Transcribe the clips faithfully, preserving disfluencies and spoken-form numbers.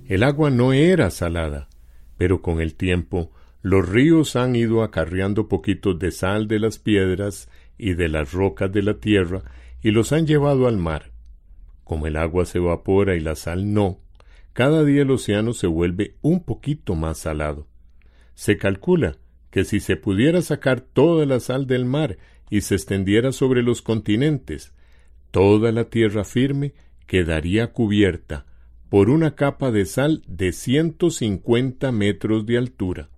El agua no era salada, pero con el tiempo los ríos han ido acarreando poquitos de sal de las piedras y de las rocas de la tierra y los han llevado al mar. Como el agua se evapora y la sal no, cada día el océano se vuelve un poquito más salado. Se calcula que si se pudiera sacar toda la sal del mar y se extendiera sobre los continentes, toda la tierra firme quedaría cubierta por una capa de sal de ciento cincuenta metros de altura.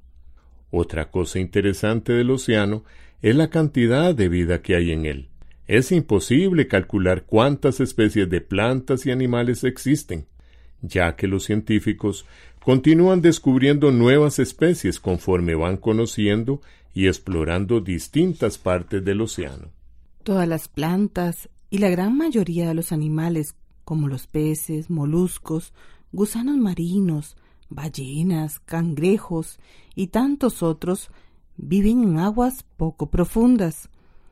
Otra cosa interesante del océano es la cantidad de vida que hay en él. Es imposible calcular cuántas especies de plantas y animales existen, ya que los científicos continúan descubriendo nuevas especies conforme van conociendo y explorando distintas partes del océano. Todas las plantas y la gran mayoría de los animales, como los peces, moluscos, gusanos marinos, ballenas, cangrejos y tantos otros, viven en aguas poco profundas.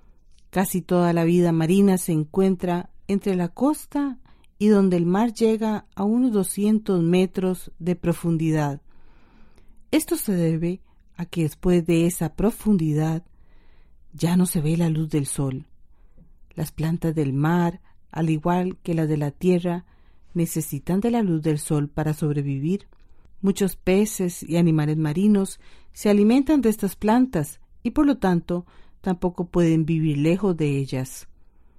Casi toda la vida marina se encuentra entre la costa y donde el mar llega a unos doscientos metros de profundidad. Esto se debe a que después de esa profundidad ya no se ve la luz del sol. Las plantas del mar, al igual que las de la tierra, necesitan de la luz del sol para sobrevivir. Muchos peces y animales marinos se alimentan de estas plantas y por lo tanto tampoco pueden vivir lejos de ellas.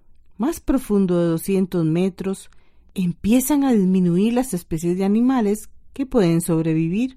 Más profundo de doscientos metros, empiezan a disminuir las especies de animales que pueden sobrevivir.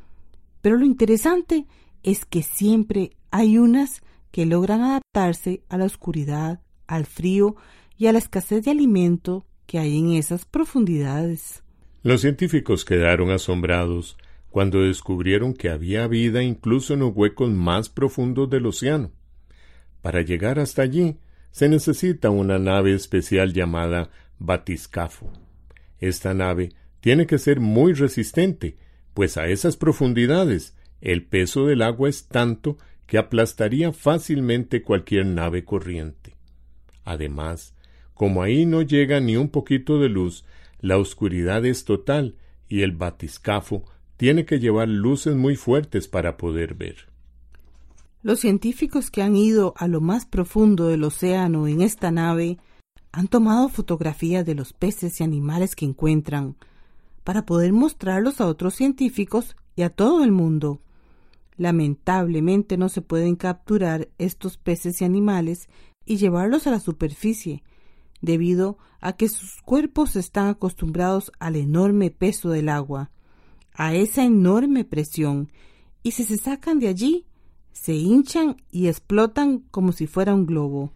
Pero lo interesante es que siempre hay unas que logran adaptarse a la oscuridad, al frío y a la escasez de alimento que hay en esas profundidades. Los científicos quedaron asombrados cuando descubrieron que había vida incluso en los huecos más profundos del océano. Para llegar hasta allí, se necesita una nave especial llamada batiscafo. Esta nave tiene que ser muy resistente, pues a esas profundidades el peso del agua es tanto que aplastaría fácilmente cualquier nave corriente. Además, como ahí no llega ni un poquito de luz, la oscuridad es total y el batiscafo tiene que llevar luces muy fuertes para poder ver. Los científicos que han ido a lo más profundo del océano en esta nave han tomado fotografías de los peces y animales que encuentran para poder mostrarlos a otros científicos y a todo el mundo. Lamentablemente no se pueden capturar estos peces y animales y llevarlos a la superficie, debido a que sus cuerpos están acostumbrados al enorme peso del agua, a esa enorme presión, y si se sacan de allí, se hinchan y explotan como si fuera un globo.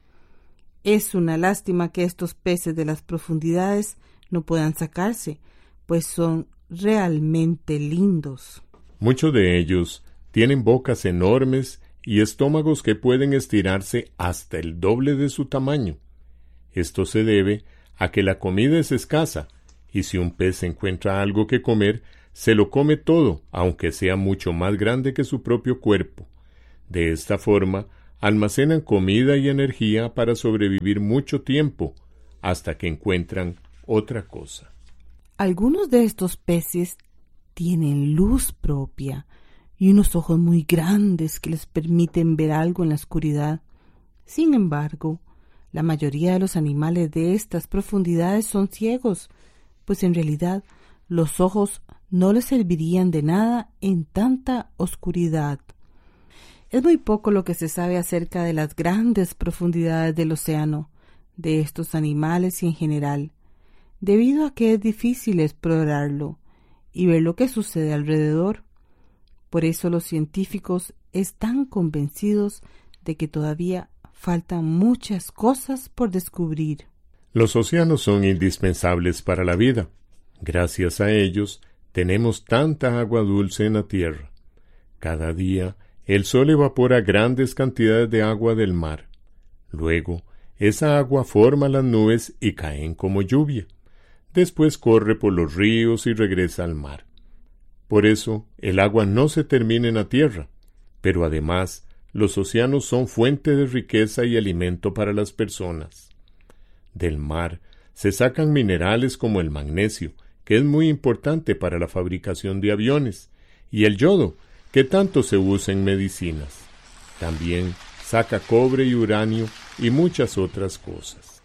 Es una lástima que estos peces de las profundidades no puedan sacarse, pues son realmente lindos. Muchos de ellos tienen bocas enormes y estómagos que pueden estirarse hasta el doble de su tamaño. Esto se debe a que la comida es escasa, y si un pez encuentra algo que comer, se lo come todo, aunque sea mucho más grande que su propio cuerpo. De esta forma, almacenan comida y energía para sobrevivir mucho tiempo, hasta que encuentran otra cosa. Algunos de estos peces tienen luz propia y unos ojos muy grandes que les permiten ver algo en la oscuridad. Sin embargo, la mayoría de los animales de estas profundidades son ciegos, pues en realidad los ojos no les servirían de nada en tanta oscuridad. Es muy poco lo que se sabe acerca de las grandes profundidades del océano, de estos animales y en general, debido a que es difícil explorarlo y ver lo que sucede alrededor. Por eso los científicos están convencidos de que todavía faltan muchas cosas por descubrir. Los océanos son indispensables para la vida. Gracias a ellos tenemos tanta agua dulce en la tierra. Cada día el sol evapora grandes cantidades de agua del mar. Luego, esa agua forma las nubes y caen como lluvia. Después corre por los ríos y regresa al mar. Por eso, el agua no se termina en la tierra, pero además, los océanos son fuente de riqueza y alimento para las personas. Del mar se sacan minerales como el magnesio, que es muy importante para la fabricación de aviones, y el yodo, que tanto se usa en medicinas. También saca cobre y uranio y muchas otras cosas.